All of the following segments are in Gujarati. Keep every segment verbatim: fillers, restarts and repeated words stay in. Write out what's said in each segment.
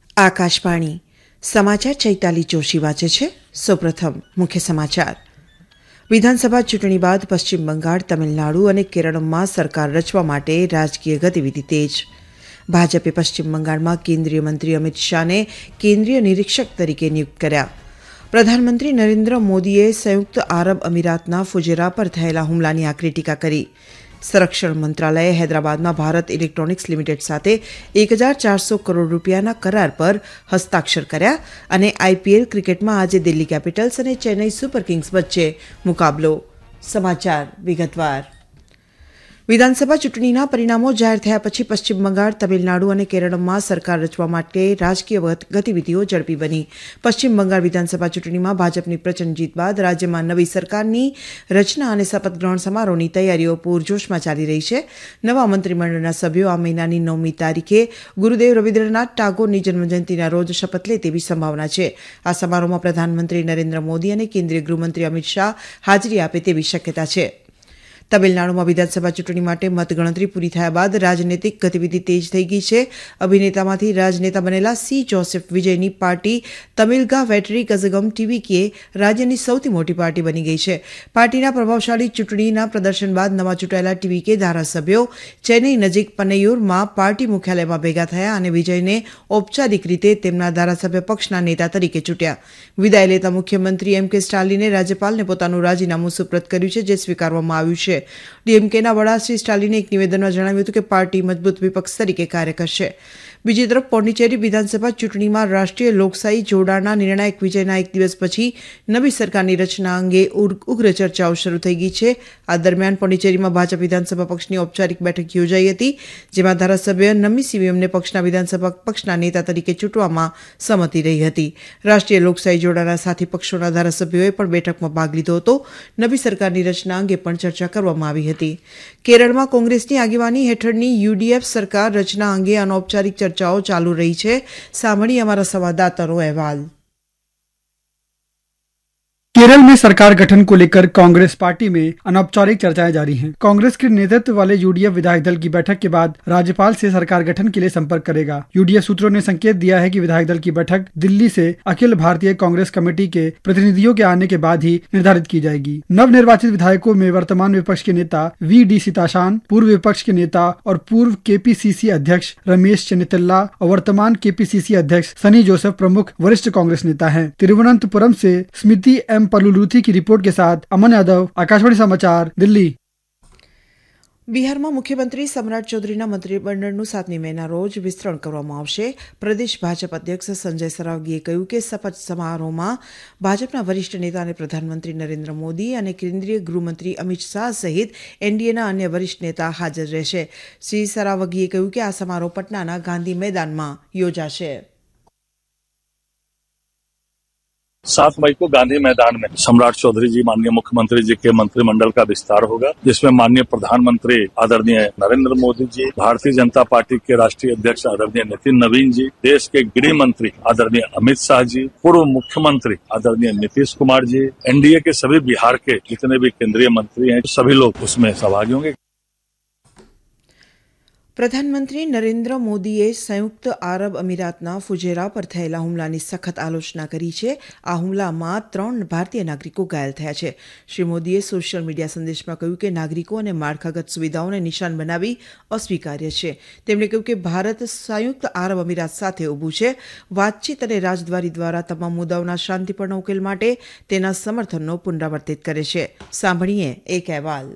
આકાશવાણી સમાચાર ચૈતાલી જોશી વાંચે છે. સૌપ્રથમ મુખ્ય સમાચાર. વિધાનસભા ચૂંટણી બાદ પશ્ચિમ બંગાળ, તમિલનાડુ અને કેરળમાં સરકાર રચવા માટે રાજકીય ગતિવિધિ તેજ. ભાજપે પશ્ચિમ બંગાળમાં કેન્દ્રીય મંત્રી અમિત શાહને કેન્દ્રીય નિરીક્ષક તરીકે નિયુક્ત કર્યા. પ્રધાનમંત્રી નરેન્દ્ર મોદીએ સંયુક્ત આરબ અમીરાતના ફુજેરા પર થયેલા હુમલાની આકરી ટીકા કરી. સંરક્ષણ મંત્રાલયે હૈદરાબાદમાં ભારત ઇલેક્ટ્રોનિક્સ લિમિટેડ સાથે એક હજાર ચારસો કરોડ રૂપિયાના કરાર પર હસ્તાક્ષર કર્યા. અને આઈપીએલ ક્રિકેટમાં આજે દિલ્હી કેપિટલ્સ અને ચેન્નઈ સુપર કિંગ્સ વચ્ચે મુકાબલો. સમાચાર વિગતવાર. વિધાનસભા ચૂંટણીના પરિણામો જાહેર થયા પછી પશ્ચિમ બંગાળ, તમિલનાડુ અને કેરળમાં સરકાર રચવા માટે રાજકીય ગતિવિધિઓ ઝડપી બની. પશ્ચિમ બંગાળ વિધાનસભા ચૂંટણીમાં ભાજપની પ્રચંડ જીત બાદ રાજ્યમાં નવી સરકારની રચના અને શપથ ગ્રહણ સમારોહની તૈયારીઓ પૂરજોશમાં ચાલી રહી છે. નવા મંત્રીમંડળના સભ્યો આ મહિનાની નવમી તારીખે ગુરુદેવ રવિન્દ્રનાથ ટાગોરની જન્મજયંતિના રોજ શપથ લે તેવી સંભાવના છે. આ સમારોહમાં પ્રધાનમંત્રી નરેન્દ્ર મોદી અને કેન્દ્રીય ગૃહમંત્રી અમિત શાહ હાજરી આપે તેવી શક્યતા છે. તમિલનાડુમાં વિધાનસભા ચૂંટણી માટે મતગણતરી પૂરી થયા બાદ રાજનૈતિક ગતિવિધિ તેજ થઈ ગઈ છે. અભિનેતામાંથી રાજનેતા બનેલા સી જોસેફ વિજયની પાર્ટી તમિલગા વેટરી કઝગમ ટીવીકે રાજ્યની સૌથી મોટી પાર્ટી બની ગઈ છે. પાર્ટીના પ્રભાવશાળી ચૂંટણીના પ્રદર્શન બાદ નવા ચૂંટાયેલા ટીવીકે ધારાસભ્યો ચેન્નઈ નજીક પનૈયુરમાં પાર્ટી મુખ્યાલયમાં ભેગા થયા અને વિજયને ઔપચારિક રીતે તેમના ધારાસભ્ય પક્ષના નેતા તરીકે ચૂંટ્યા. વિદાય લેતા મુખ્યમંત્રી એમ કે સ્ટાલિને રાજ્યપાલને પોતાનું રાજીનામું સુપ્રત કર્યું છે, જે સ્વીકારવામાં આવ્યું છે. ડીએમકેના વડા શ્રી સ્ટાલિને એક નિવેદનમાં જણાવ્યું હતું કે પાર્ટી મજબૂત વિપક્ષ તરીકે કાર્ય કરશે. બીજી તરફ પોંડિચેરી વિધાનસભા ચૂંટણીમાં રાષ્ટ્રીય લોકશાહી જોડાણના નિર્ણાયક વિજયના એક દિવસ પછી નવી સરકારની રચના અંગે ઉગ્ર ચર્ચાઓ શરૂ થઈ ગઈ છે. આ દરમિયાન પોંડિચેરીમાં ભાજપ વિધાનસભા પક્ષની ઔપચારિક બેઠક યોજાઈ હતી, જેમાં ધારાસભ્ય નમ્મીસીવીએમને પક્ષના વિધાનસભા પક્ષના નેતા તરીકે ચૂંટવામાં સંમતિ રહી હતી. રાષ્ટ્રીય લોકશાહી જોડાણના સાથી પક્ષોના ધારાસભ્યોએ પણ બેઠકમાં ભાગ લીધો હતો. નવી સરકારની રચના અંગે પણ ચર્ચા કરવામાં આવી હતી. કેરળમાં કોંગ્રેસની આગેવાની હેઠળની યુડીએફ સરકાર રચના અંગે અનૌપચારિક ચર્ચાઓ ચાલુ રહી છે. સાંભળીએ અમારા संवाददाताનો अहवाल. केरल में सरकार गठन को लेकर कांग्रेस पार्टी में अनौपचारिक चर्चाएं जारी हैं। कांग्रेस के नेतृत्व वाले यूडीएफ विधायक दल की बैठक के बाद राज्यपाल से सरकार गठन के लिए संपर्क करेगा। यूडीएफ सूत्रों ने संकेत दिया है कि विधायक दल की बैठक दिल्ली से अखिल भारतीय कांग्रेस कमेटी के प्रतिनिधियों के आने के बाद ही निर्धारित की जाएगी। नव निर्वाचित विधायकों में वर्तमान विपक्ष के नेता वी डी सीताशान, पूर्व विपक्ष के नेता और पूर्व केपीसीसी अध्यक्ष रमेश चेन्नितला और वर्तमान केपीसीसी अध्यक्ष सनी जोसेफ प्रमुख वरिष्ठ कांग्रेस नेता हैं। तिरुवनंतपुरम से स्मृति एम पलुलूथी की रिपोर्ट के साथ अमन यादव, आकाशवाणी समाचार, दिल्ही. બિહારમાં મુખ્યમંત્રી સમ્રાટ ચૌધરીના મંત્રીમંડળનું સાતમી મેના રોજ વિસ્તરણ કરવામાં આવશે. પ્રદેશ ભાજપ અધ્યક્ષ સંજય સરાવગીએ કહ્યું કે શપથ સમારોહમાં ભાજપના વરિષ્ઠ નેતા અને પ્રધાનમંત્રી નરેન્દ્ર મોદી અને કેન્દ્રીય ગૃહમંત્રી અમિત શાહ સહિત એનડીએના અન્ય વરિષ્ઠ નેતા હાજર રહેશે. શ્રી સરાવગીએ કહ્યું કે આ સમારોહ પટનાના ગાંધી મેદાનમાં યોજાશે. सात मई को गांधी मैदान में सम्राट चौधरी जी माननीय मुख्यमंत्री जी के मंत्रिमंडल का विस्तार होगा, जिसमें माननीय प्रधानमंत्री आदरणीय नरेंद्र मोदी जी, भारतीय जनता पार्टी के राष्ट्रीय अध्यक्ष आदरणीय नितिन नवीन जी, देश के गृह मंत्री आदरणीय अमित शाह जी, पूर्व मुख्यमंत्री आदरणीय नीतीश कुमार जी, एनडीए के सभी बिहार के जितने भी केंद्रीय मंत्री हैं, सभी लोग उसमें सहभागी होंगे. પ્રધાનમંત્રી નરેન્દ્ર મોદીએ સંયુક્ત આરબ અમીરાતના ફુજેરા પર થયેલા હુમલાની સખત આલોચના કરી છે. આ હુમલામાં ત્રણ ભારતીય નાગરિકો ઘાયલ થયા છે. શ્રી મોદીએ સોશિયલ મીડિયા સંદેશમાં કહ્યું કે નાગરિકો અને માળખાગત સુવિધાઓને નિશાન બનાવી અસ્વીકાર્ય છે. તેમણે કહ્યું કે ભારત સંયુક્ત આરબ અમીરાત સાથે ઊભું છે. વાતચીત અને રાજદ્વારી દ્વારા તમામ મુદ્દાઓના શાંતિપૂર્ણ ઉકેલ માટે તેના સમર્થનનો પુનરાવર્તિત કરે છે. સાંભળીએ એક અહેવાલ.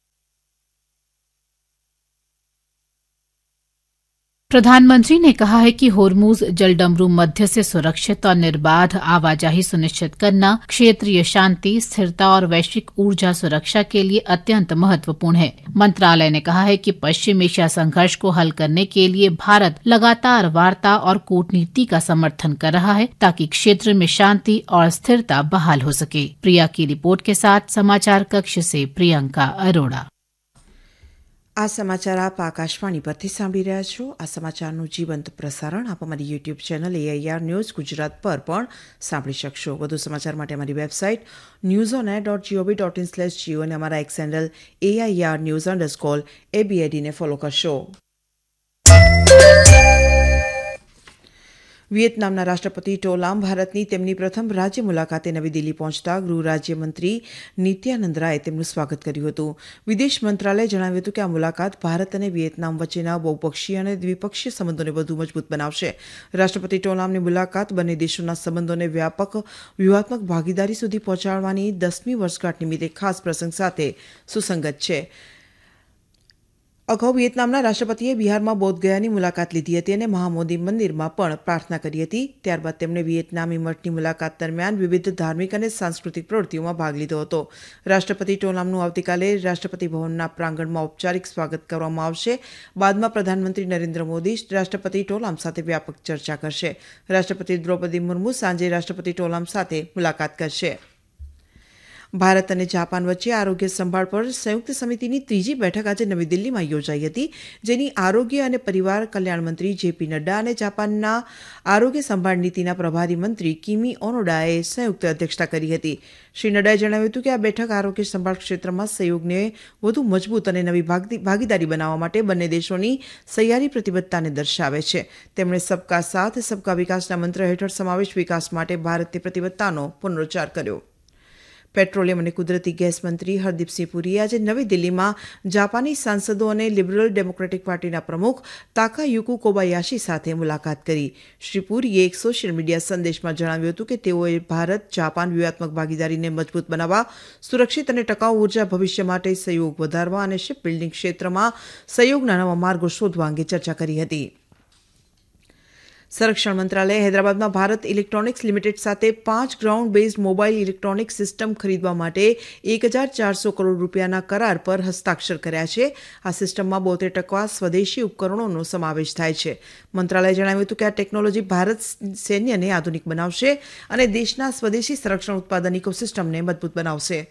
प्रधानमंत्री ने कहा है कि होर्मुज जलडमरू मध्य से सुरक्षित और निर्बाध आवाजाही सुनिश्चित करना क्षेत्रीय शांति, स्थिरता और वैश्विक ऊर्जा सुरक्षा के लिए अत्यंत महत्वपूर्ण है. मंत्रालय ने कहा है कि पश्चिम एशिया संघर्ष को हल करने के लिए भारत लगातार वार्ता और कूटनीति का समर्थन कर रहा है, ताकि क्षेत्र में शांति और स्थिरता बहाल हो सके. प्रिया की रिपोर्ट के साथ समाचार कक्ष से प्रियंका अरोड़ा. આ સમાચાર આપ આકાશવાણી પરથી સાંભળી રહ્યા છો. આ સમાચારનું જીવંત પ્રસારણ આપ અમારી YouTube channel AIR news Gujarat પર પણ સાંભળી શકશો. વધુ સમાચાર માટે અમારી website news on air dot GOV dot in slash Jio અને અમારા x handle AIR news underscore એબીએડીને follow કરશો. વિયેતનામના રાષ્ટ્રપતિ ટોલામ ભારતની તેમની પ્રથમ રાજ્ય મુલાકાતે નવી દિલ્હી પહોંચતા ગૃહ રાજ્યમંત્રી નિત્યાનંદ રાયે તેમનું સ્વાગત કર્યું હતું. વિદેશ મંત્રાલયે જણાવ્યું હતું કે આ મુલાકાત ભારત અને વિયેતનામ વચ્ચેના બહુપક્ષીય અને દ્વિપક્ષીય સંબંધોને વધુ મજબૂત બનાવશે. રાષ્ટ્રપતિ ટોલામની મુલાકાત બંને દેશોના સંબંધોને વ્યાપક વ્યૂહાત્મક ભાગીદારી સુધી પહોંચાડવાની દસમી વર્ષગાંઠ નિમિત્તે ખાસ પ્રસંગ સાથે સુસંગત છે. અગાઉ વિયેતનામના રાષ્ટ્રપતિએ બિહારમાં બોધગયાની મુલાકાત લીધી હતી અને મહાબોધિ મંદિરમાં પણ પ્રાર્થના કરી હતી. ત્યારબાદ તેમણે વિયેતનામી મઠની મુલાકાત દરમિયાન વિવિધ ધાર્મિક અને સાંસ્કૃતિક પ્રવૃત્તિઓમાં ભાગ લીધો હતો. રાષ્ટ્રપતિ ટોલામનું આવતીકાલે રાષ્ટ્રપતિ ભવનના પ્રાંગણમાં ઔપચારિક સ્વાગત કરવામાં આવશે. બાદમાં પ્રધાનમંત્રી નરેન્દ્ર મોદી રાષ્ટ્રપતિ ટોલામ સાથે વ્યાપક ચર્ચા કરશે. રાષ્ટ્રપતિ દ્રૌપદી મુર્મુ સાંજે રાષ્ટ્રપતિ ટોલામ સાથે મુલાકાત કરશે. ભારત અને જાપાન વચ્ચે આરોગ્ય સંભાળ પર સંયુક્ત સમિતિની ત્રીજી બેઠક આજે નવી દિલ્હીમાં યોજાઈ હતી, જેની આરોગ્ય અને પરિવાર કલ્યાણ મંત્રી જેપી નડ્ડા અને જાપાનના આરોગ્ય સંભાળ નીતિના પ્રભારી મંત્રી કિમી ઓનોડાએ સંયુક્ત અધ્યક્ષતા કરી હતી. શ્રી નડ્ડાએ જણાવ્યું હતું કે આ બેઠક આરોગ્ય સંભાળ ક્ષેત્રમાં સહયોગને વધુ મજબૂત અને નવી ભાગીદારી બનાવવા માટે બંને દેશોની સહિયારી પ્રતિબદ્ધતાને દર્શાવે છે. તેમણે સબકા સાથ સબકા વિકાસના મંત્ર હેઠળ સમાવેશ વિકાસ માટે ભારતની પ્રતિબદ્ધતાનો પુનરોચ્ચાર કર્યો. પેટ્રોલિયમ અને કુદરતી ગેસ મંત્રી હરદીપસિંહ પુરીએ આજે નવી દિલ્હીમાં જાપાની સાંસદો અને લિબરલ ડેમોક્રેટિક પાર્ટીના પ્રમુખ તાકાયુકી કોબાયાશી સાથે મુલાકાત કરી. શ્રી પુરીએ એક સોશિયલ મીડિયા સંદેશમાં જણાવ્યું હતું કે તેઓએ ભારત જાપાન વ્યૂહાત્મક ભાગીદારીને મજબૂત બનાવવા, સુરક્ષિત અને ટકાઉ ઉર્જા ભવિષ્ય માટે સહયોગ વધારવા અને શિપ બિલ્ડિંગ ક્ષેત્રમાં સહયોગના નવા માર્ગો શોધવા અંગે ચર્ચા કરી હતી. સંરક્ષણ મંત્રાલયે હૈદરાબાદમાં ભારત ઇલેક્ટ્રોનિક્સ લિમિટેડ સાથે પાંચ ground based mobile electronic system ખરીદવા માટે એક હજાર ચારસો કરોડ રૂપિયાના કરાર પર હસ્તાક્ષર કર્યા છે. આ સિસ્ટમમાં બોતેર ટકા સ્વદેશી ઉપકરણોનો સમાવેશ થાય છે. મંત્રાલયે જણાવ્યું હતું કે આ ટેકનોલોજી ભારત સૈન્યને આધુનિક બનાવશે અને દેશના સ્વદેશી સંરક્ષણ ઉત્પાદન ઇકોસિસ્ટમને મજબૂત બનાવશે.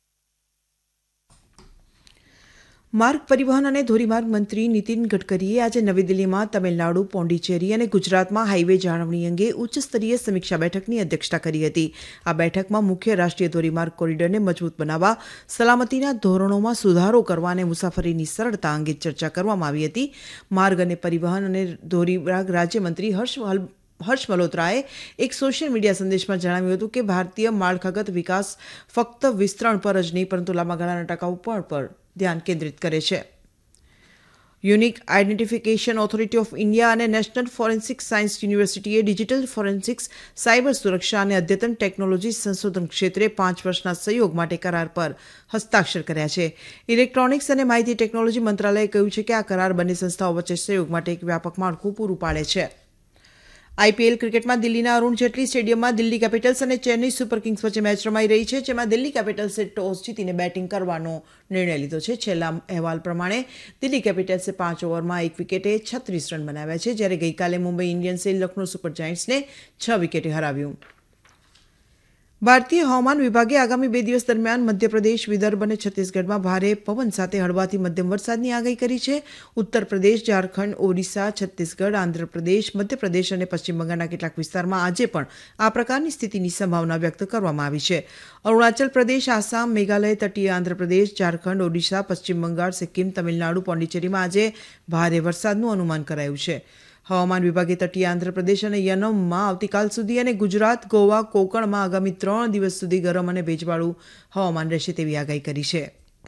માર્ગ પરિવહન અને ધોરીમાર્ગ મંત્રી નીતિન ગડકરીએ આજે નવી દિલ્હીમાં તમિલનાડુ, પોંડિચેરી અને ગુજરાતમાં હાઈવે જાળવણી અંગે ઉચ્ચસ્તરીય સમીક્ષા બેઠકની અધ્યક્ષતા કરી હતી. આ બેઠકમાં મુખ્ય રાષ્ટ્રીય ધોરીમાર્ગ કોરિડોરને મજબૂત બનાવવા, સલામતીના ધોરણોમાં સુધારો કરવા અને મુસાફરીની સરળતા અંગે ચર્ચા કરવામાં આવી હતી. માર્ગ અને પરિવહન અને ધોરીમાર્ગ રાજ્યમંત્રી હર્ષ હર્ષ મલ્હોત્રાએ એક સોશિયલ મીડિયા સંદેશમાં જણાવ્યું હતું કે ભારતીય માળખાગત વિકાસ ફક્ત વિસ્તરણ પર જ નહીં પરંતુ લાંબા ગાળાના ટકાઉપણ પર ધ્યાન કેન્દ્રિત કરે છે. Unique identification authority of India અને નેશનલ ફોરેન્સિક સાયન્સ યુનિવર્સિટીએ ડિજિટલ ફોરેન્સિક્સ, સાયબર સુરક્ષા અને અદ્યતન ટેકનોલોજી સંશોધન ક્ષેત્રે પાંચ વર્ષના સહયોગ માટે કરાર પર હસ્તાક્ષર કર્યા છે. ઇલેક્ટ્રોનિક્સ અને માહિતી ટેકનોલોજી મંત્રાલયે કહ્યું છે કે આ કરાર બંને સંસ્થાઓ વચ્ચે સહયોગ માટે એક વ્યાપક માળખું પૂરું પાડે છે. આઈપીએલ ક્રિકેટમાં દિલ્હીના અરુણ જેટલી સ્ટેડિયમમાં દિલ્હી કેપિટલ્સ અને ચેન્નઈ સુપર કિંગ્સ વચ્ચે મેચ રમાઈ રહી છે, જેમાં દિલ્હી કેપિટલ્સે ટોસ જીતીને બેટિંગ કરવાનો નિર્ણય લીધો છે. છેલ્લા અહેવાલ પ્રમાણે દિલ્હી કેપિટલ્સે પાંચ ઓવરમાં એક વિકેટે છત્રીસ રન બનાવ્યા છે, જ્યારે ગઈકાલે મુંબઈ ઇન્ડિયન્સે લખનૌ સુપર જાયન્ટ્સને છ વિકેટે હરાવ્યું. ભારતીય હવામાન વિભાગે આગામી બે દિવસ દરમિયાન મધ્યપ્રદેશ, વિદર્ભ અને છત્તીસગઢમાં ભારે પવન સાથે હળવાથી મધ્યમ વરસાદની આગાહી કરી છે. ઉત્તર પ્રદેશ, ઝારખંડ, ઓડિશા, છત્તીસગઢ, આંધ્રપ્રદેશ, મધ્યપ્રદેશ અને પશ્ચિમ બંગાળના કેટલાક વિસ્તારમાં આજે પણ આ પ્રકારની સ્થિતિની સંભાવના વ્યક્ત કરવામાં આવી છે. અરુણાચલ પ્રદેશ, આસામ, મેઘાલય, તટીય આંધ્રપ્રદેશ, ઝારખંડ, ઓડિશા, પશ્ચિમ બંગાળ, સિક્કિમ, તમિલનાડુ, પોંડિચેરીમાં આજે ભારે વરસાદનું અનુમાન કરાયું છે. હવામાન વિભાગે તટીય આંધ્રપ્રદેશ અને યનમમાં આવતીકાલ સુધી અને ગુજરાત, ગોવા, કોંકણમાં આગામી ત્રણ દિવસ સુધી ગરમ અને ભેજવાળું હવામાન રહેશે તેવી આગાહી કરી છે.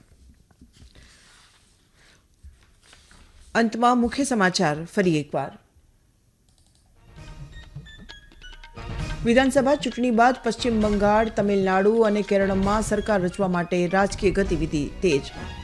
અંતમાં મુખ્ય સમાચાર ફરી એકવાર. વિધાનસભા ચૂંટણી બાદ પશ્ચિમ બંગાળ, તમિલનાડુ અને કેરળમાં સરકાર રચવા માટે રાજકીય ગતિવિધિ તેજ.